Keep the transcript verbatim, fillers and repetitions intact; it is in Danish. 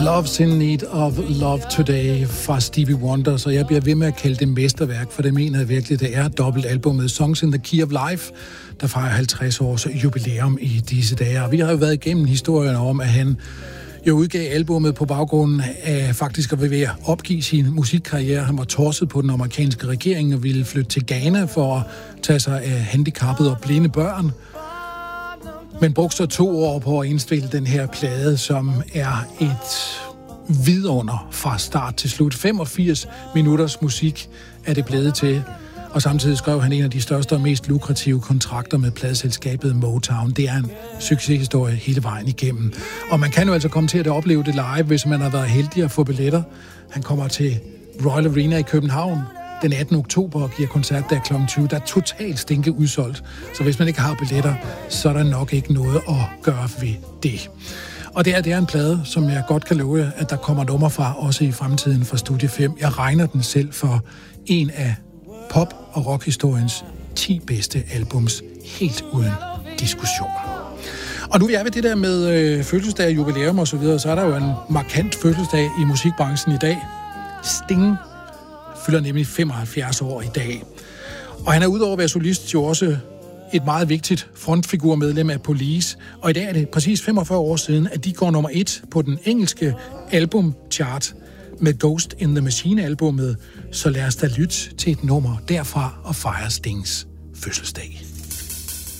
Love's in Need of Love Today fra Stevie Wonder, så jeg bliver ved med at kalde det mesterværk, for det mener jeg virkelig, det er dobbeltalbummet Songs in the Key of Life, der fejrer halvtreds års jubilæum i disse dage. Og vi har jo været igennem historien om, at han jo udgav albummet på baggrunden af faktisk at være ved at opgive sin musikkarriere. Han var torset på den amerikanske regering og ville flytte til Ghana for at tage sig af handicappede og blinde børn. Men brugte så to år på at indspille den her plade, som er et vidunder fra start til slut. femogfirs minutters musik er det blevet til, og samtidig skrev han en af de største og mest lukrative kontrakter med pladeselskabet Motown. Det er en succeshistorie hele vejen igennem. Og man kan jo altså komme til at opleve det live, hvis man har været heldig at få billetter. Han kommer til Royal Arena i København den attende oktober og giver koncert der klokken tyve. Der er totalt stinke udsolgt, så hvis man ikke har billetter, så er der nok ikke noget at gøre ved det. Og det er, det er en plade, som jeg godt kan love, at der kommer nummer fra, også i fremtiden fra Studie fem. Jeg regner den selv for en af pop- og rockhistoriens ti bedste albums, helt uden diskussion. Og nu vi er ved det der med øh, fødselsdag, jubilæum og så videre, så er der jo en markant fødselsdag i musikbranchen i dag. Sting fylder nemlig femoghalvfjerds år i dag. Og han er udover at være solist jo også et meget vigtigt frontfigurmedlem af Police. Og i dag er det præcis femogfyrre år siden, at de går nummer et på den engelske albumchart med Ghost in the Machine-albummet. Så lad os da lytte til et nummer derfra og fejre Stings fødselsdag.